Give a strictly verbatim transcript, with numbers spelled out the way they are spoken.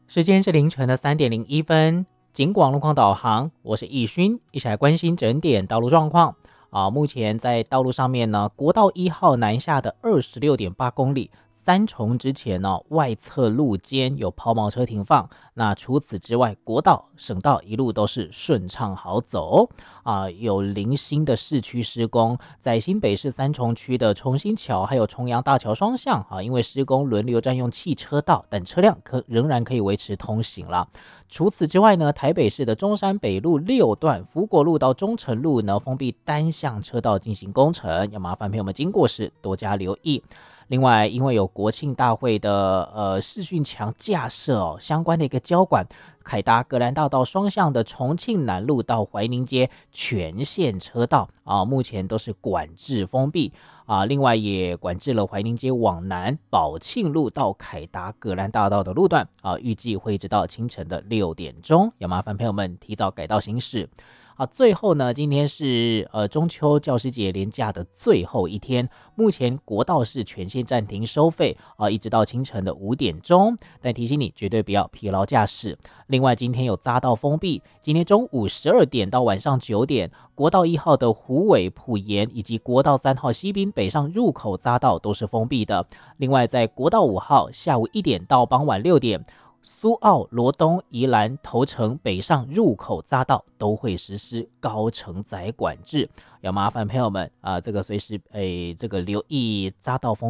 时间是凌晨的三点零一分，警广路况导航，我是易勋，一起来关心整点道路状况啊。目前在道路上面呢，国道一号南下的二十六点八公里。三重之前呢、哦，外侧路肩有抛锚车停放。那除此之外，国道、省道一路都是顺畅好走啊。有零星的市区施工，在新北市三重区的重新桥还有重阳大桥双向啊，因为施工轮流占用汽车道，但车辆可仍然可以维持通行了。除此之外呢，台北市的中山北路六段福国路到中城路呢，封闭单向车道进行工程，要麻烦朋友们经过时多加留意。另外，因为有国庆大会的呃视讯墙架设哦，相关的一个交管，凯达格兰大道双向的重庆南路到怀宁街全线车道啊，目前都是管制封闭啊。另外也管制了怀宁街往南宝庆路到凯达格兰大道的路段啊，预计会一直到清晨的六点钟，要麻烦朋友们提早改道行驶。啊，最后呢，今天是呃中秋教师节连假的最后一天，目前国道是全线暂停收费啊，一直到清晨的五点钟。但提醒你绝对不要疲劳驾驶。另外，今天有匝道封闭，今天中午十二点到晚上九点，国道一号的虎尾、埔盐以及国道三号西滨北上入口匝道都是封闭的。另外，在国道五号下午一点到傍晚六点。苏澳、罗东、宜兰、头城北上入口匝道都会实施高承载管制，要麻烦朋友们啊、呃，这个随时诶，这个留意匝道封。